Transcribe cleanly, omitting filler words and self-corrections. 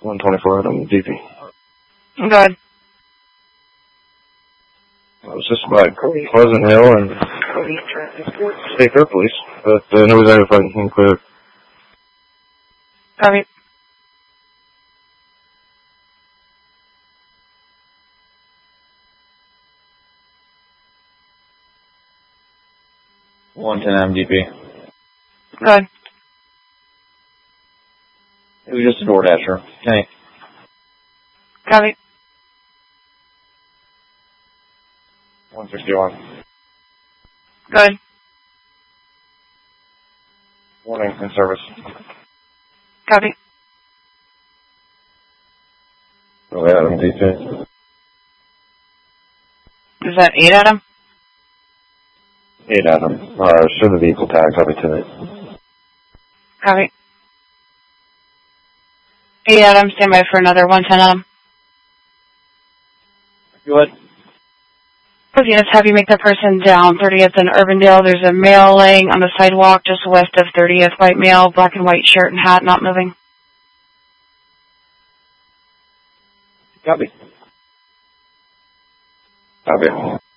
124 Adam, DP. Go ahead. I was just by Pleasant Hill and State Fair Police, but nobody's identified anything clear. Copy. MDP. Go ahead. It was just a DoorDasher. Okay. Copy. 161. Go ahead. Warning in service. Copy. Really, Adam, DP. Is that 8, Adam? 8 Adam. Show the vehicle tag, copy to it. Copy. 8 Adam, stand by for another 110 Adam. Go ahead. Yes, have you make that person down 30th and Urbandale. There's a male laying on the sidewalk just west of 30th, white male, black and white shirt and hat, not moving. Copy. Copy.